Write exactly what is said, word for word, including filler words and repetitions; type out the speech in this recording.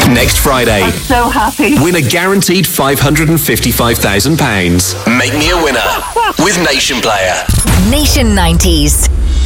Next Friday. I'm so happy. Win a guaranteed five hundred fifty-five thousand pounds. Make me a winner with Nation Player. Nation nineties.